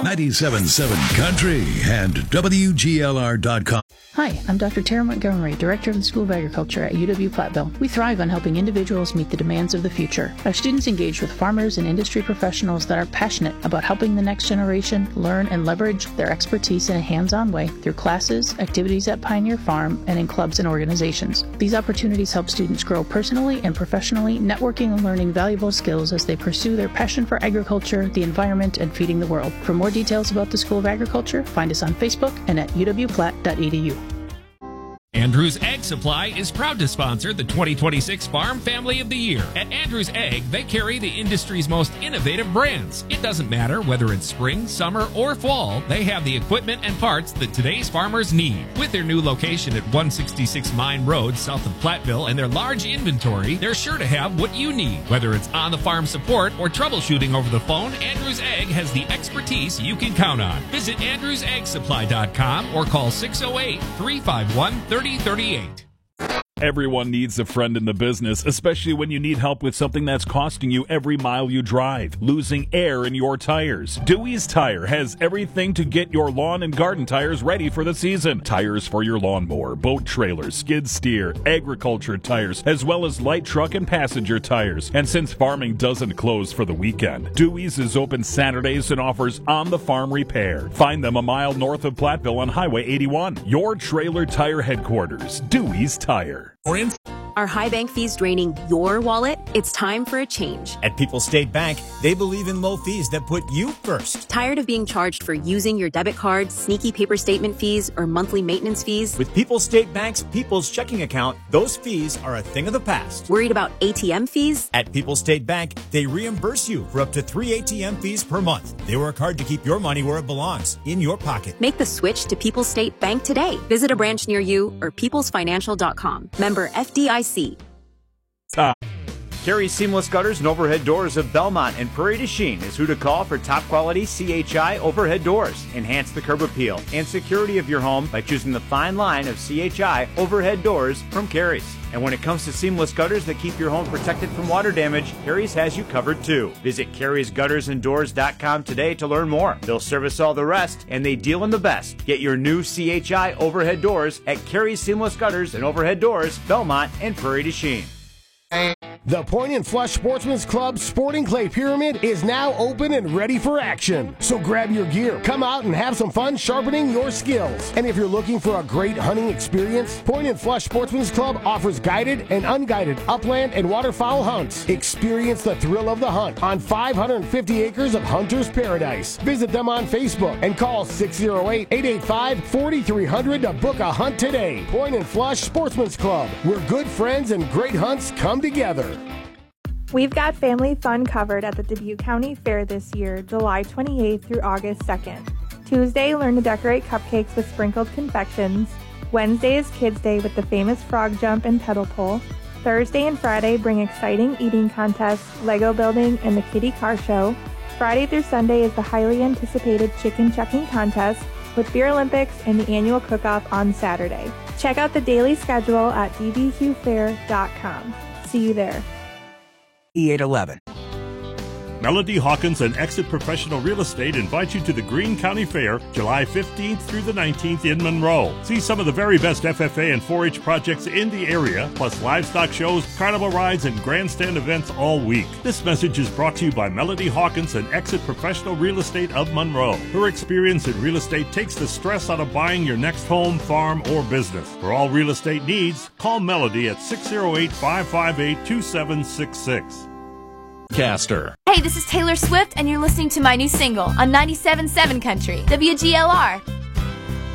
97.7 Country and WGLR.com. Hi, I'm Dr. Tara Montgomery, Director of the School of Agriculture at UW-Platteville. We thrive on helping individuals meet the demands of the future. Our students engage with farmers and industry professionals that are passionate about helping the next generation learn and leverage their expertise in a hands-on way through classes, activities at Pioneer Farm, and in clubs and organizations. These opportunities help students grow personally and professionally, networking and learning valuable skills as they pursue their passion for agriculture, the environment, and feeding the world. For more details about the School of Agriculture, find us on Facebook and at uwplatt.edu. Andrews Ag Supply is proud to sponsor the 2026 Farm Family of the Year. At Andrews Ag, they carry the industry's most innovative brands. It doesn't matter whether it's spring, summer, or fall, they have the equipment and parts that today's farmers need. With their new location at 166 Mine Road, south of Platteville, and their large inventory, they're sure to have what you need. Whether it's on-the-farm support or troubleshooting over the phone, Andrews Ag has the expertise you can count on. Visit AndrewsAgSupply.com or call 608-351-3038. Everyone needs a friend in the business, especially when you need help with something that's costing you every mile you drive, losing air in your tires. Dewey's Tire has everything to get your lawn and garden tires ready for the season. Tires for your lawnmower, boat trailers, skid steer, agriculture tires, as well as light truck and passenger tires. And since farming doesn't close for the weekend, Dewey's is open Saturdays and offers on-the-farm repair. Find them a mile north of Platteville on Highway 81. Your trailer tire headquarters, Dewey's Tire. Are high bank fees draining your wallet? It's time for a change. At People's State Bank, they believe in low fees that put you first. Tired of being charged for using your debit card, sneaky paper statement fees, or monthly maintenance fees? With People's State Bank's People's Checking Account, those fees are a thing of the past. Worried about ATM fees? At People's State Bank, they reimburse you for up to 3 ATM fees per month. They work hard to keep your money where it belongs, in your pocket. Make the switch to People's State Bank today. Visit a branch near you or peoplesfinancial.com. Member FDIC. Carrie's Seamless Gutters and Overhead Doors of Belmont and Prairie du Chien is who to call for top quality CHI overhead doors. Enhance the curb appeal and security of your home by choosing the fine line of CHI overhead doors from Carrie's. And when it comes to seamless gutters that keep your home protected from water damage, Carrie's has you covered too. Visit carriesguttersanddoors.com today to learn more. They'll service all the rest, and they deal in the best. Get your new CHI overhead doors at Carrie's Seamless Gutters and Overhead Doors, Belmont and Prairie du Chien. The Point and Flush Sportsman's Club Sporting Clay Pyramid is now open and ready for action. So grab your gear, come out and have some fun sharpening your skills. And if you're looking for a great hunting experience, Point and Flush Sportsman's Club offers guided and unguided upland and waterfowl hunts. Experience the thrill of the hunt on 550 acres of hunter's paradise. Visit them on Facebook and call 608-885-4300 to book a hunt today. Point and Flush Sportsman's Club, where good friends and great hunts come together. We've got family fun covered at the Dubuque County Fair this year, July 28th through August 2nd. Tuesday, learn to decorate cupcakes with sprinkled confections. Wednesday is Kids Day with the famous frog jump and pedal pull. Thursday and Friday bring exciting eating contests, Lego building, and the kitty car show. Friday through Sunday is the highly anticipated chicken chucking contest with Beer Olympics and the annual cook-off on Saturday. Check out the daily schedule at dbqfair.com. See you there. E811. Melody Hawkins and Exit Professional Real Estate invite you to the Greene County Fair, July 15th through the 19th in Monroe. See some of the very best FFA and 4-H projects in the area, plus livestock shows, carnival rides, and grandstand events all week. This message is brought to you by Melody Hawkins and Exit Professional Real Estate of Monroe. Her experience in real estate takes the stress out of buying your next home, farm, or business. For all real estate needs, call Melody at 608-558-2766. Caster. Hey, this is Taylor Swift, and you're listening to my new single on 97.7 Country, WGLR.